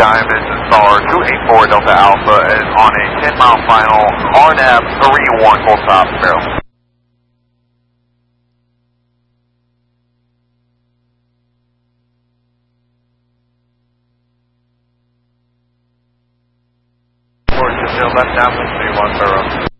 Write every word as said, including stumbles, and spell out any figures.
Diamond, Star two eight four Delta Alpha is on a ten mile final, R N A V three one full stop, Maryland. Left down, three one zero.